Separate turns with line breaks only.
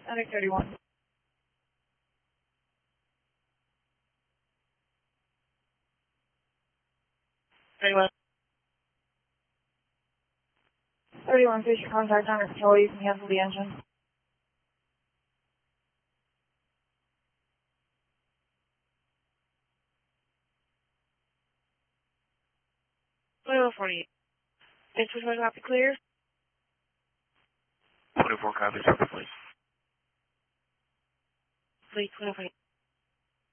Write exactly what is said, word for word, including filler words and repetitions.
Attic thirty-one.
thirty-one.
thirty-one, face your contact under control. You can cancel the engine.
twenty-one forty-eight. Is twenty-one copy clear?
twenty-four copies, copy, please.
Please, twenty-one forty-eight.